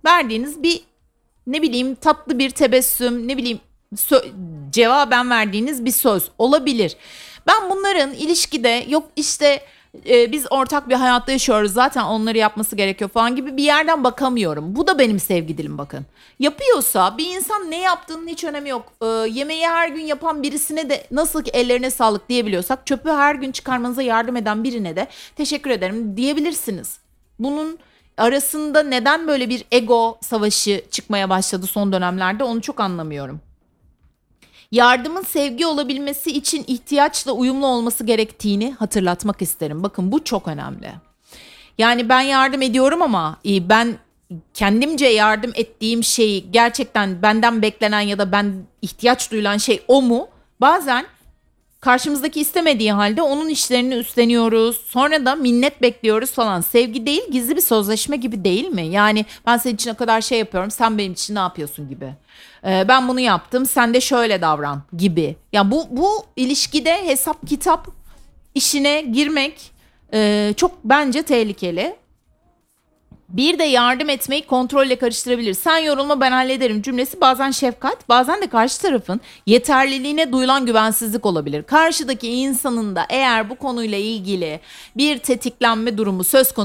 verdiğiniz bir, ne bileyim, tatlı bir tebessüm, ne bileyim, cevaben verdiğiniz bir söz olabilir. Ben bunların ilişkide yok işte biz ortak bir hayatta yaşıyoruz zaten onları yapması gerekiyor falan gibi bir yerden bakamıyorum. Bu da benim sevgi dilim, bakın. Yapıyorsa bir insan, ne yaptığının hiç önemi yok. Yemeği her gün yapan birisine de nasıl ki ellerine sağlık diyebiliyorsak, çöpü her gün çıkarmanıza yardım eden birine de teşekkür ederim diyebilirsiniz. Bunun arasında neden böyle bir ego savaşı çıkmaya başladı son dönemlerde, onu çok anlamıyorum. Yardımın sevgi olabilmesi için ihtiyaçla uyumlu olması gerektiğini hatırlatmak isterim. Bakın, bu çok önemli. Yani ben yardım ediyorum ama ben kendimce yardım ettiğim şeyi gerçekten benden beklenen ya da ben ihtiyaç duyulan şey o mu? Bazen karşımızdaki istemediği halde onun işlerini üstleniyoruz. Sonra da minnet bekliyoruz falan. Sevgi değil, gizli bir sözleşme gibi değil mi? Yani ben senin için o kadar şey yapıyorum, sen benim için ne yapıyorsun gibi. Ben bunu yaptım, sen de şöyle davran gibi. Ya bu ilişkide hesap kitap işine girmek çok bence tehlikeli. Bir de yardım etmeyi kontrolle karıştırabilir. Sen yorulma, ben hallederim cümlesi bazen şefkat, bazen de karşı tarafın yeterliliğine duyulan güvensizlik olabilir. Karşıdaki insanın da eğer bu konuyla ilgili bir tetiklenme durumu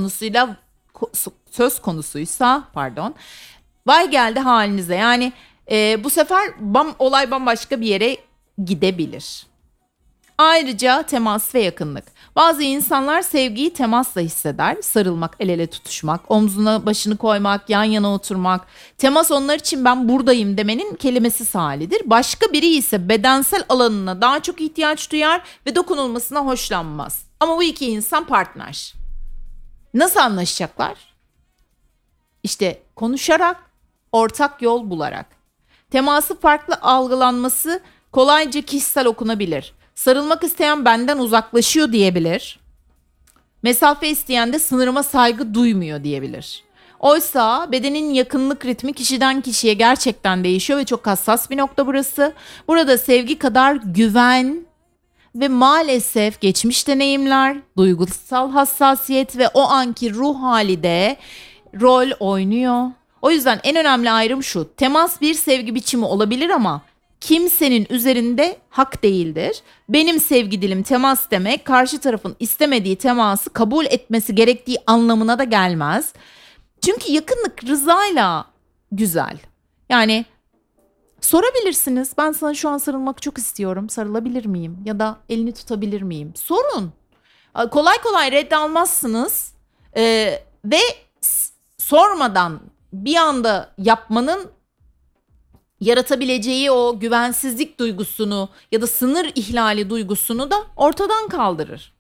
söz konusuysa, vay geldi halinize. Yani bu sefer olay bambaşka bir yere gidebilir. Ayrıca temas ve yakınlık. Bazı insanlar sevgiyi temasla hisseder. Sarılmak, el ele tutuşmak, omzuna başını koymak, yan yana oturmak. Temas onlar için ben buradayım demenin kelimesiz halidir. Başka biri ise bedensel alanına daha çok ihtiyaç duyar ve dokunulmasına hoşlanmaz. Ama bu iki insan partner. Nasıl anlaşacaklar? İşte konuşarak, ortak yol bularak. Teması farklı algılanması kolayca kişisel okunabilir. Sarılmak isteyen benden uzaklaşıyor diyebilir. Mesafe isteyen de sınırıma saygı duymuyor diyebilir. Oysa bedenin yakınlık ritmi kişiden kişiye gerçekten değişiyor ve çok hassas bir nokta burası. Burada sevgi kadar güven ve maalesef geçmiş deneyimler, duygusal hassasiyet ve o anki ruh hali de rol oynuyor. O yüzden en önemli ayrım şu: temas bir sevgi biçimi olabilir ama kimsenin üzerinde hak değildir. Benim sevgi dilim temas demek, karşı tarafın istemediği teması kabul etmesi gerektiği anlamına da gelmez. Çünkü yakınlık rızayla güzel. Yani sorabilirsiniz, ben sana şu an sarılmak çok istiyorum, sarılabilir miyim? Ya da elini tutabilir miyim? Sorun. Kolay kolay red almazsınız ve sormadan bir anda yapmanın yaratabileceği o güvensizlik duygusunu ya da sınır ihlali duygusunu da ortadan kaldırır.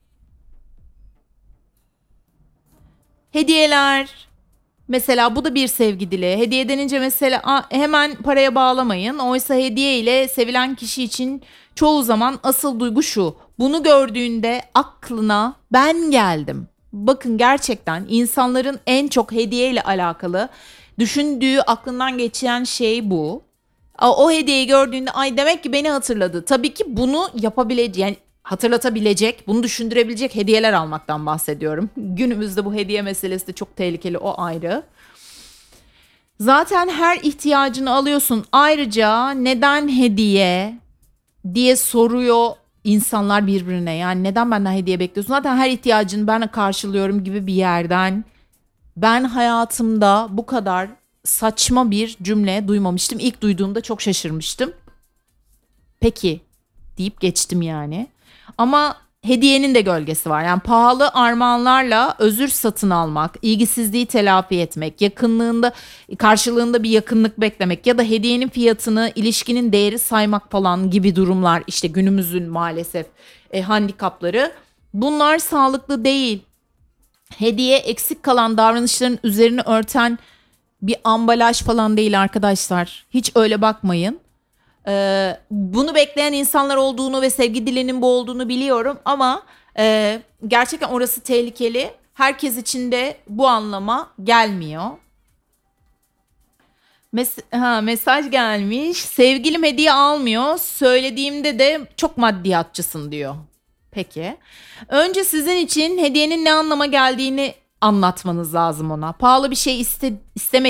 Hediyeler, mesela bu da bir sevgi dili. Hediye denince mesela hemen paraya bağlamayın. Oysa hediye ile sevilen kişi için çoğu zaman asıl duygu şu: bunu gördüğünde aklına ben geldim. Bakın, gerçekten insanların en çok hediye ile alakalı düşündüğü, aklından geçen şey bu. O hediyeyi gördüğünde ay demek ki beni hatırladı. Tabii ki bunu yapabilecek, yani hatırlatabilecek, bunu düşündürebilecek hediyeler almaktan bahsediyorum. Günümüzde bu hediye meselesi de çok tehlikeli, o ayrı. Zaten her ihtiyacını alıyorsun. Ayrıca neden hediye diye soruyor insanlar birbirine. Yani neden benden hediye bekliyorsun? Zaten her ihtiyacını ben karşılıyorum gibi bir yerden. Ben hayatımda bu kadar saçma bir cümle duymamıştım. İlk duyduğumda çok şaşırmıştım. Peki deyip geçtim yani. Ama hediyenin de gölgesi var. Yani pahalı armağanlarla özür satın almak, ilgisizliği telafi etmek, karşılığında bir yakınlık beklemek ya da hediyenin fiyatını ilişkinin değeri saymak falan gibi durumlar, işte günümüzün maalesef handikapları. Bunlar sağlıklı değil. Hediye eksik kalan davranışların üzerini örten bir ambalaj falan değil arkadaşlar. Hiç öyle bakmayın. Bunu bekleyen insanlar olduğunu ve sevgi dilinin bu olduğunu biliyorum ama gerçekten orası tehlikeli. Herkes için de bu anlama gelmiyor. Mesaj gelmiş. Sevgilim hediye almıyor. Söylediğimde de çok maddiyatçısın diyor. Peki. Önce sizin için hediyenin ne anlama geldiğini anlatmanız lazım ona. Pahalı bir şey istemediğini